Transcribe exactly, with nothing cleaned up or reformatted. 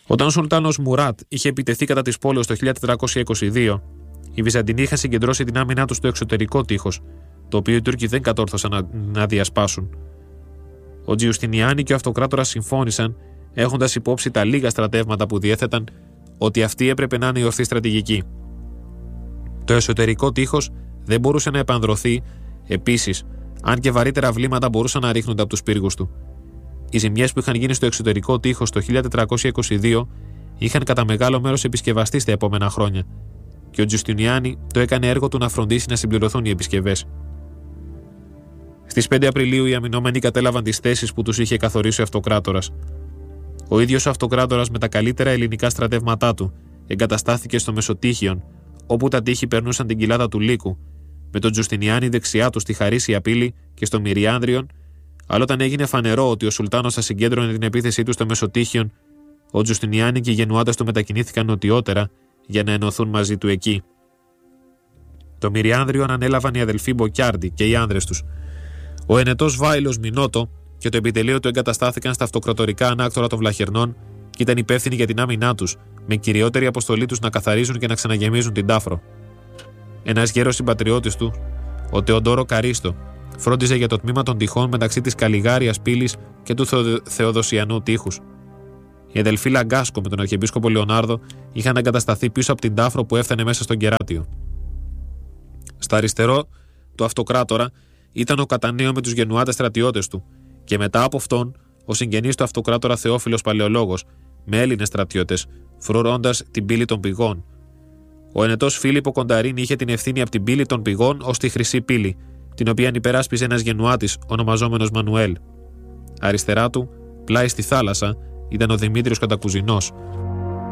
Όταν ο Σουλτάνος Μουράτ είχε επιτεθεί κατά της πόλεως το χίλια τετρακόσια είκοσι δύο, οι Βυζαντινοί είχαν συγκεντρώσει την άμυνά τους στο εξωτερικό τείχος, το οποίο οι Τούρκοι δεν κατόρθωσαν να, να διασπάσουν. Ο Τζιουστινιάνι και ο Αυτοκράτορας συμφώνησαν, έχοντας υπόψη τα λίγα στρατεύματα που διέθεταν, ότι αυτή έπρεπε να είναι η ορθή στρατηγική. Το εσωτερικό τείχος δεν μπορούσε να επανδρωθεί, επίσης, αν και βαρύτερα βλήματα μπορούσαν να ρίχνονται από τους πύργους του. Οι ζημιές που είχαν γίνει στο εξωτερικό τείχος το χίλια τετρακόσια είκοσι δύο είχαν κατά μεγάλο μέρος επισκευαστεί στα επόμενα χρόνια, και ο Τζουστινιάνι το έκανε έργο του να φροντίσει να συμπληρωθούν οι επισκευές. Στις πέντε Απριλίου οι αμυνόμενοι κατέλαβαν τις θέσεις που τους είχε καθορίσει ο Αυτοκράτορας. Ο ίδιος ο Αυτοκράτορας με τα καλύτερα ελληνικά στρατεύματά του εγκαταστάθηκε στο Μεσοτύχιον, όπου τα τείχη περνούσαν την κοιλάδα του Λύκου, με τον Τζουστινιάνι δεξιά του στη Χαρίσια πύλη και στο Μυριάνδριον, αλλά όταν έγινε φανερό ότι ο Σουλτάνος θα συγκέντρωνε την επίθεσή του στο Μεσοτύχιον, ο Τζουστινιάνι και οι γενουάτες του μετακινήθηκαν νοτιότερα για να ενωθούν μαζί του εκεί. Το Μυριάνδριον ανέλαβαν οι αδελφοί Μποκιάρντι και οι άνδρες τους. Ο ενετός Βάιλος Μινότο και το επιτελείο του εγκαταστάθηκαν στα αυτοκρατορικά ανάκτορα των Βλαχερνών και ήταν υπεύθυνοι για την άμυνά τους, με κυριότερη αποστολή τους να καθαρίζουν και να ξαναγεμίζουν την Τάφρο. Ένας γέρος συμπατριώτης του, ο Τεοντόρο Καρίστο, φρόντιζε για το τμήμα των τυχών μεταξύ της Καλιγάριας πύλης και του Θεοδοσιανού τείχους. Οι αδελφοί Λαγκάσκο με τον Αρχιεπίσκοπο Λεωνάρδο είχαν εγκατασταθεί πίσω από την Τάφρο που έφτανε μέσα στον Κεράτιο. Στα αριστερό του Αυτοκράτορα ήταν ο Καταναίο με τους γενουάτες στρατιώτες του, και μετά από αυτόν ο συγγενής του Αυτοκράτορα Θεόφιλος Παλαιολόγος με Έλληνες στρατιώτες, φρουρώντας την πύλη των πηγών. Ο ενετός Φίλιππο Κονταρίνη είχε την ευθύνη από την πύλη των πηγών ως τη Χρυσή Πύλη, την οποία υπεράσπιζε ένας γενουάτης ονομαζόμενος Μανουέλ. Αριστερά του, πλάι στη θάλασσα, ήταν ο Δημήτριος Κατακουζινός,